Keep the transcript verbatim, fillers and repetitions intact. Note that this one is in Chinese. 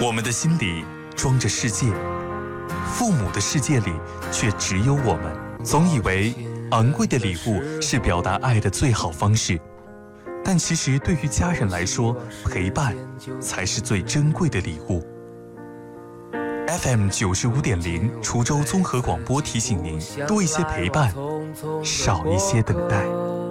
我们的心里装着世界，父母的世界里却只有我们。总以为昂贵的礼物是表达爱的最好方式，但其实对于家人来说，陪伴才是最珍贵的礼物。F M 九十五点零，滁州综合广播提醒您：多一些陪伴，少一些等待。